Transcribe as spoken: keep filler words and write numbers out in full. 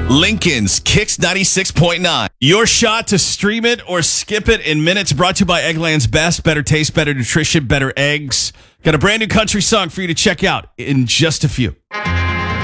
Lincoln's Kicks ninety-six point nine. Your shot to stream it or skip it in minutes, brought to you by Eggland's Best. Better taste, better nutrition, better eggs. Got a brand new country song for you to check out in just a few.